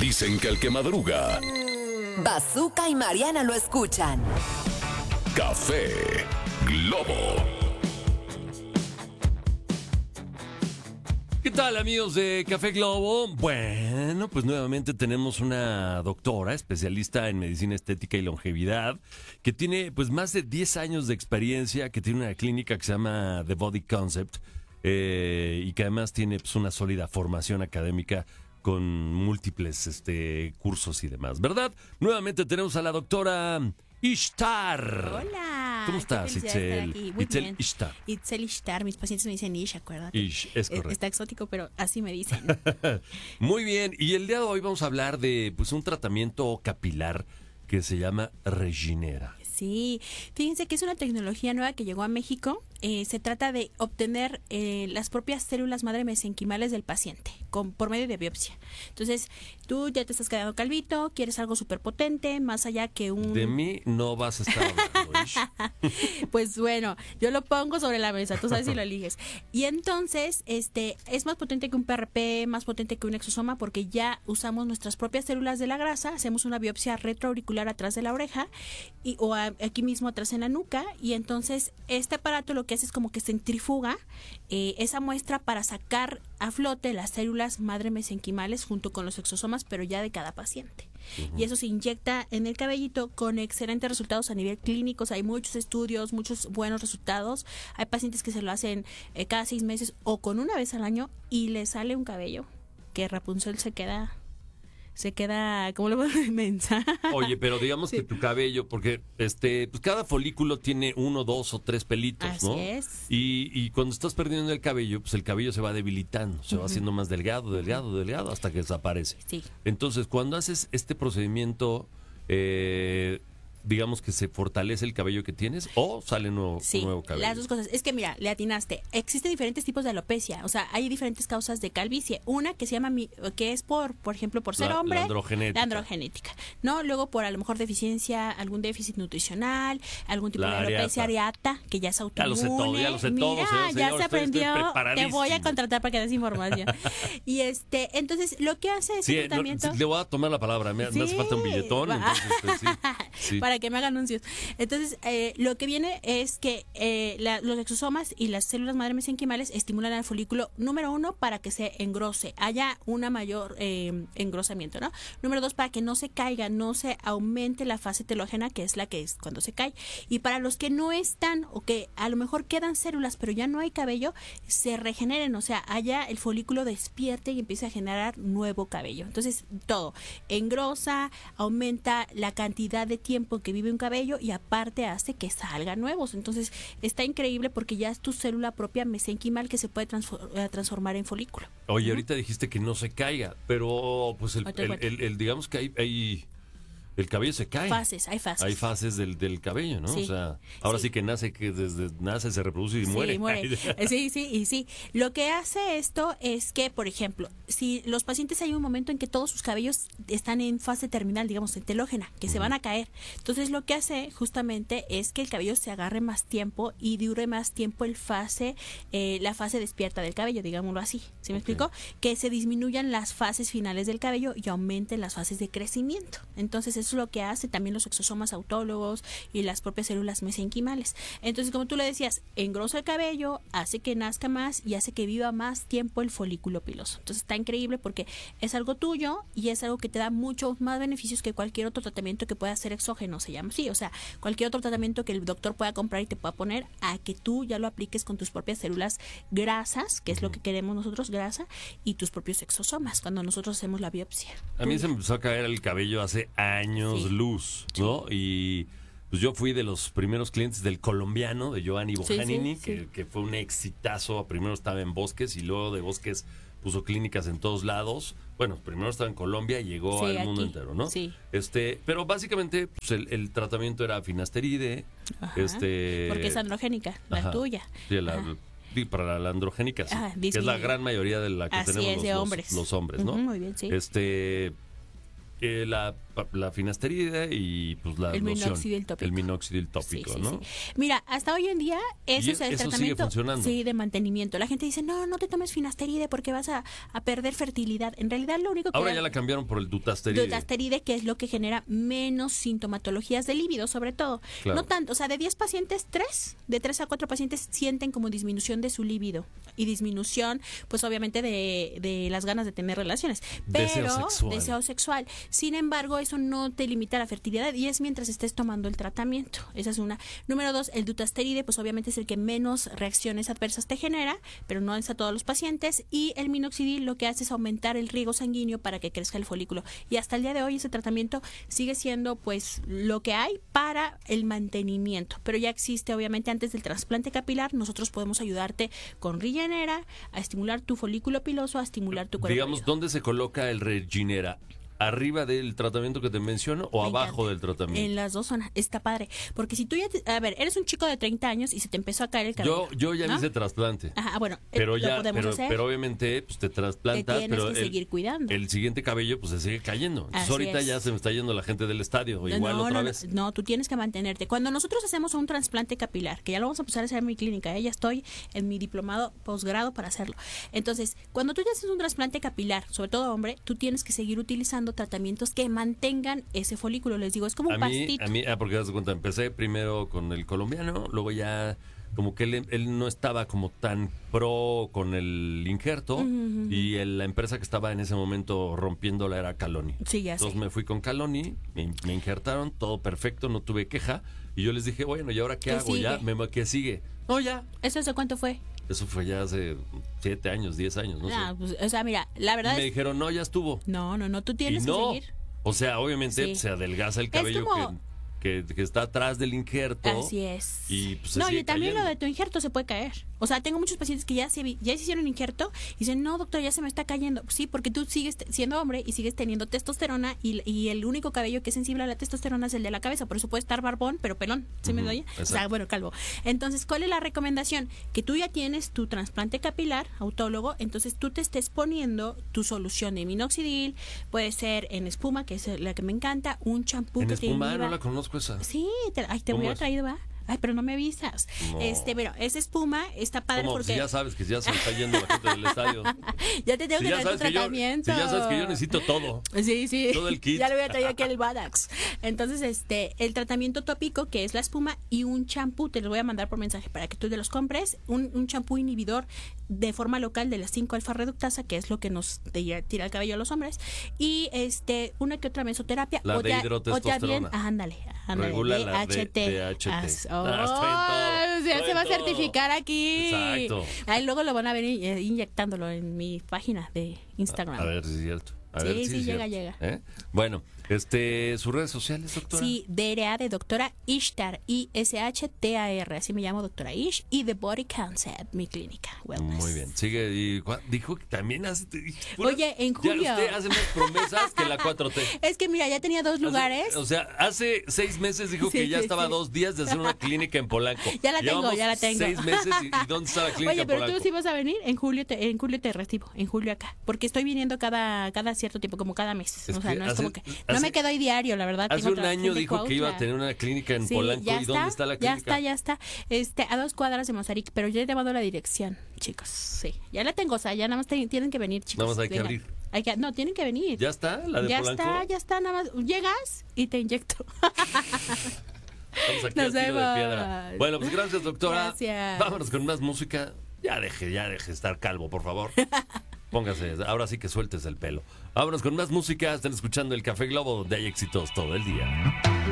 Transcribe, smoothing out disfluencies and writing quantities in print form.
Dicen que el que madruga, Bazooka y Mariana lo escuchan. Café Globo. ¿Qué tal, amigos de Café Globo? Bueno, pues nuevamente tenemos una doctora especialista en medicina estética y longevidad que tiene pues más de 10 años de experiencia, que tiene una clínica que se llama The Body Concept y que además tiene pues una sólida formación académica con múltiples cursos y demás, ¿verdad? Nuevamente tenemos a la doctora Ishtar. Hola. ¿Cómo estás, Itzel? Muy Itzel bien. Ishtar. Itzel Ishtar. Mis pacientes me dicen Ish, acuérdate. Ish, es correcto. Está exótico, pero así me dicen. Muy bien. Y el día de hoy vamos a hablar de pues un tratamiento capilar que se llama Regeneira. Sí, fíjense que es una tecnología nueva que llegó a México. Se trata de obtener las propias células madre mesenquimales del paciente por medio de biopsia. Entonces, tú ya te estás quedando calvito, quieres algo súper potente, más allá que un... De mí no vas a estar hablando, Ish. Pues bueno, yo lo pongo sobre la mesa, tú sabes si lo eliges. Y entonces, es más potente que un PRP, más potente que un exosoma, porque ya usamos nuestras propias células de la grasa, hacemos una biopsia retroauricular atrás de la oreja o aquí mismo atrás en la nuca, y entonces este aparato lo que hace es como que centrifuga esa muestra para sacar a flote las células madre mesenquimales junto con los exosomas, pero ya de cada paciente. Y eso se inyecta en el cabellito con excelentes resultados a nivel clínico. O sea, hay muchos estudios, muchos buenos resultados. Hay pacientes que se lo hacen cada 6 meses o con una vez al año y le sale un cabello que Rapunzel se queda, ¿cómo le puedo inmensa? Oye, pero digamos que tu cabello, porque pues cada folículo tiene 1, 2 o 3 pelitos, Así ¿no? es. Y cuando estás perdiendo el cabello, pues el cabello se va debilitando, se va haciendo más delgado hasta que desaparece. Sí. Entonces, cuando haces este procedimiento, digamos que se fortalece el cabello que tienes o sale un nuevo cabello. Las dos cosas. Es que mira, le atinaste. Existen diferentes tipos de alopecia. O sea, hay diferentes causas de calvicie. Una que se llama, que es por ejemplo, por ser hombre. La androgenética. La androgenética. ¿No? Luego por a lo mejor deficiencia, algún déficit nutricional, algún tipo de alopecia areata, que ya es autoinmune. Ya lo sé todo. Mira, Señor, ya se aprendió. Te voy a contratar para que des información. Y entonces, lo que hace ese tratamiento... le voy a tomar la palabra. Me hace falta un billetón. Entonces, sí. Para que me hagan anuncios. Entonces, lo que viene es que los exosomas y las células madre mesenquimales estimulan al folículo, número 1, para que se engrose, haya una mayor engrosamiento, ¿no? Número 2, para que no se caiga, no se aumente la fase telógena, que es la que es cuando se cae. Y para los que no están, o que a lo mejor quedan células, pero ya no hay cabello, se regeneren, o sea, haya el folículo despierte y empiece a generar nuevo cabello. Entonces, todo engrosa, aumenta la cantidad de tiempo que vive un cabello y aparte hace que salgan nuevos. Entonces está increíble porque ya es tu célula propia mesenquimal que se puede transformar en folículo. Oye, ahorita dijiste que no se caiga, pero pues digamos que hay el cabello se cae. Hay fases. Hay fases del cabello, ¿no? Sí. O sea, ahora sí que desde nace, se reproduce y muere. Sí. Lo que hace esto es que, por ejemplo, si los pacientes hay un momento en que todos sus cabellos están en fase terminal, digamos, en telógena, que se van a caer. Entonces, lo que hace justamente es que el cabello se agarre más tiempo y dure más tiempo la fase despierta del cabello, digámoslo así. ¿Sí me explico? Que se disminuyan las fases finales del cabello y aumenten las fases de crecimiento. Entonces, eso es lo que hace también los exosomas autólogos y las propias células mesenquimales. Entonces, como tú le decías, engrosa el cabello, hace que nazca más y hace que viva más tiempo el folículo piloso. Entonces, está increíble porque es algo tuyo y es algo que te da muchos más beneficios que cualquier otro tratamiento que pueda ser exógeno, se llama así. O sea, cualquier otro tratamiento que el doctor pueda comprar y te pueda poner, a que tú ya lo apliques con tus propias células grasas, que es lo que queremos nosotros, grasa, y tus propios exosomas, cuando nosotros hacemos la biopsia. A mí se me empezó a caer el cabello hace años luz, ¿no? Y pues yo fui de los primeros clientes del colombiano, de Giovanni Bojanini, que fue un exitazo. Primero estaba en Bosques y luego de Bosques puso clínicas en todos lados. Bueno, primero estaba en Colombia y llegó al mundo entero, ¿no? Sí. Pero básicamente pues el tratamiento era finasteride. Porque es androgénica, la tuya. Sí, para la androgénica, sí, que es la gran mayoría de la que Así tenemos es, de hombres. los hombres, ¿no? Muy bien, sí. la finasterida y pues la El loción. minoxidil tópico. El minoxidil tópico, Sí, sí, ¿no? sí. Mira, hasta hoy en día eso Y es el eso sigue tratamiento funcionando. sí, de mantenimiento. La gente dice, no te tomes finasteride porque vas a perder fertilidad. En realidad lo único que Ahora ya la cambiaron por el dutasteride. dutasteride, que es lo que genera menos sintomatologías de líbido, sobre todo. Claro. No tanto, o sea, de 10 pacientes, de 3 a 4 pacientes sienten como disminución de su líbido y disminución, pues obviamente de las ganas de tener relaciones. Pero Deseo sexual. Sin embargo, eso no te limita la fertilidad y es mientras estés tomando el tratamiento. Esa es una. Número 2, el dutasteride, pues obviamente es el que menos reacciones adversas te genera, pero no es a todos los pacientes. Y el minoxidil lo que hace es aumentar el riego sanguíneo para que crezca el folículo. Y hasta el día de hoy ese tratamiento sigue siendo pues lo que hay para el mantenimiento. Pero ya existe, obviamente, antes del trasplante capilar, nosotros podemos ayudarte con Regenera a estimular tu folículo piloso, a estimular tu cuerpo. Digamos, ¿dónde se coloca el Regenera? ¿Arriba del tratamiento que te menciono o Me abajo encanta. del tratamiento? En las dos zonas, está padre. Porque si tú ya, a ver, eres un chico de 30 años y se te empezó a caer el cabello. Yo ya me ¿no? hice trasplante. Ajá, bueno, Pero lo podemos hacer. pero obviamente pues te trasplantas, Te tienes pero que seguir cuidando. el siguiente cabello pues se sigue cayendo. Entonces Así ahorita es. ya se me está yendo la gente del estadio, o igual otra vez. No, tú tienes que mantenerte. Cuando nosotros hacemos un trasplante capilar, que ya lo vamos a empezar a hacer en mi clínica, ya estoy en mi diplomado posgrado para hacerlo. Entonces, cuando tú ya haces un trasplante capilar, sobre todo hombre, tú tienes que seguir utilizando tratamientos que mantengan ese folículo. Les digo, es como un pastito. Porque das cuenta, empecé primero con el colombiano, luego ya como que él no estaba como tan pro con el injerto y la empresa que estaba en ese momento rompiéndola era Caloni. Sí, ya Entonces sé. me fui con Caloni, me injertaron, todo perfecto, no tuve queja y yo les dije, bueno, ¿y ahora qué ¿Qué hago? Ya, sigue? ¿qué sigue? No, ya. ¿Eso hace cuánto fue? Eso fue ya hace 7 años, 10 años, no Ah, sé. pues, o sea, mira, la Y verdad me es... dijeron, no, ya estuvo. No, tú Y tienes no. que seguir. O sea, obviamente Sí. se adelgaza el cabello como- que está atrás del injerto. Así es. Y pues, se no, sigue y también cayendo. lo de tu injerto se puede caer. O sea, tengo muchos pacientes que ya se hicieron injerto y dicen, no, doctor, ya se me está cayendo. Sí, porque tú sigues siendo hombre y sigues teniendo testosterona y el único cabello que es sensible a la testosterona es el de la cabeza. Por eso puede estar barbón, pero pelón. ¿Sí me doy? O sea, exacto. bueno, calvo. Entonces, ¿cuál es la recomendación? Que tú ya tienes tu trasplante capilar, autólogo, entonces tú te estés poniendo tu solución de minoxidil, puede ser en espuma, que es la que me encanta, un champú En que te espuma, inhiba. no la conozco esa. Sí, te ¿Cómo hubiera es? traído, ¿va? Ay, pero no me avisas. No. Pero esa espuma está padre ¿Cómo? porque Si ya sabes que ya se está yendo la gente del estadio. ya te tengo Si que ya dar tu sabes que yo, tratamiento. si ya sabes que yo necesito todo. Sí. Todo el kit. Ya le voy a traer aquí el Badax. Entonces, el tratamiento tópico, que es la espuma, y un champú, te lo voy a mandar por mensaje para que tú te los compres. Un champú inhibidor de forma local de la 5-alfa reductasa, que es lo que nos tira el cabello a los hombres. Y una que otra mesoterapia. La de o ya hidrotestosterona. bien, ándale. Regula la DHT. DHT. Estoy en todo. ya se va a Estoy en todo. certificar aquí. Exacto. Ahí luego lo van a ver inyectándolo en mi página de Instagram. A ver si es cierto. A Sí, ver si sí, es llega, cierto. llega. ¿Eh? Bueno, sus redes sociales, doctora. Sí, DRA de doctora Ishtar, ISHTAR, así me llamo doctora Ish, y The Body Concept, mi clínica. Wellness. Muy bien. Sigue. Dijo que también hace. Oye, en julio. Ya usted hace más promesas que la 4T. Es que mira, ya tenía 2 lugares. O sea, hace 6 meses dijo Sí, que ya sí, estaba sí. 2 días de hacer una clínica en Polanco. Ya la tengo, Llevamos ya la tengo. 6 meses y ¿dónde está la clínica Oye, en pero Polanco? tú sí vas a venir en julio te recibo, en julio acá, porque estoy viniendo cada cierto tiempo, como cada mes. Es o sea, que no es hace- como que no hace- me quedo ahí diario, la verdad. Hace tengo un año gente dijo que iba a Cuautla. tener una clínica en Sí, Polanco. ya ¿Y dónde está la clínica? Ya está. A 2 cuadras de Mazarik, pero ya he llevado la dirección, chicos. Sí, ya la tengo, o sea, ya nada más tienen que venir, chicos. Nada más hay que Vengan. abrir. No, tienen que venir. ¿Ya está la de ya Polanco? está, nada más. Llegas y te inyecto. Estamos aquí Nos al tiro de vemos. piedra. Bueno, pues gracias, doctora. Gracias. Vámonos con más música. Ya deje de estar calvo, por favor. Póngase, ahora sí que sueltes el pelo. Vámonos con más música. Están escuchando el Café Globo, donde hay éxitos todo el día.